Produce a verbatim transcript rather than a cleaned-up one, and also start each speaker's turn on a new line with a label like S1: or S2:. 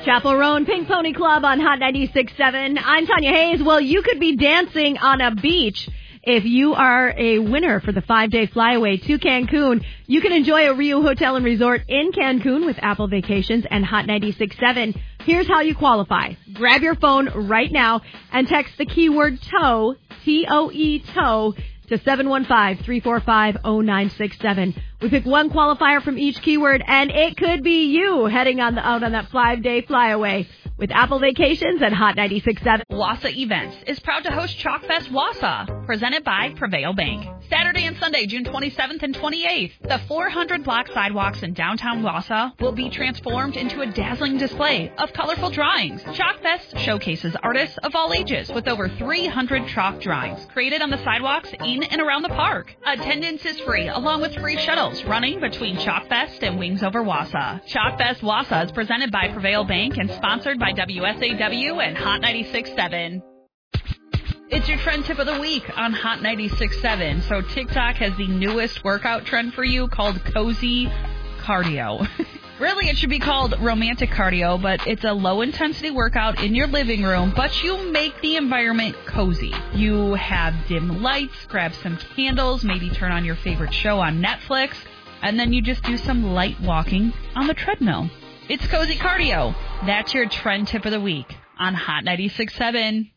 S1: Chapel Roan Pink Pony Club on Hot ninety-six point seven. I'm Tanya Hayes. Well, you could be dancing on a beach if you are a winner for the five-day flyaway to Cancun. You can enjoy a Rio Hotel and Resort in Cancun with Apple Vacations and Hot ninety-six point seven. Here's how you qualify. Grab your phone right now and text the keyword TOW, T O E, TOW, to seven one five, three four five, zero nine six seven. We pick one qualifier from each keyword, and it could be you heading on the, out on that five-day flyaway with Apple Vacations and Hot ninety-six point seven.
S2: Wassa Events is proud to host Chalkfest Wassa, presented by Prevail Bank. Saturday and Sunday, June twenty-seventh and twenty-eighth, the four hundred block sidewalks in downtown Wassa will be transformed into a dazzling display of colorful drawings. Chalkfest showcases artists of all ages with over three hundred chalk drawings created on the sidewalks in and around the park. Attendance is free, along with free shuttles running between Chalkfest and Wings Over Wassa. Chalkfest Wassa is presented by Prevail Bank and sponsored by W S A W and Hot ninety-six point seven. It's your trend tip of the week on Hot ninety-six point seven. So TikTok has the newest workout trend for you called cozy cardio. Really, it should be called romantic cardio, but it's a low-intensity workout in your living room, but you make the environment cozy. You have dim lights, grab some candles, maybe turn on your favorite show on Netflix, and then you just do some light walking on the treadmill. It's cozy cardio. That's your trend tip of the week on Hot ninety-six point seven.